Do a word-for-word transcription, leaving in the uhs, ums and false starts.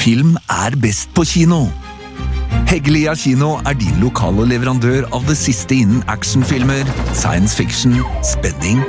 Film er best på kino. Heggelia Kino er din lokale leverandør av det siste innen actionfilmer, science fiction, spenning